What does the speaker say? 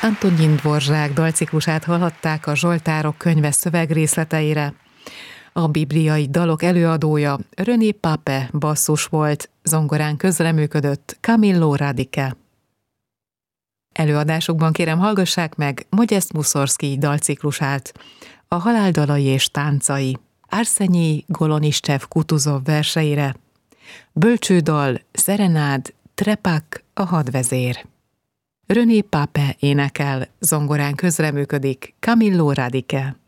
Antonin Dvorzsák dalciklusát hallhatták a Zsoltárok könyve szövegrészleteire. A bibliai dalok előadója René Pape basszus volt, zongorán közreműködött Camillo Radice. Előadásukban kérem hallgassák meg Modest Mussorgsky dalciklusát, a Haláldalai és táncai, Arsenij Goloniscsev-Kutuzov verseire, bölcsődal, szerenád, Trepak, a hadvezér. René Pape énekel, zongorán közreműködik Camillo Radice.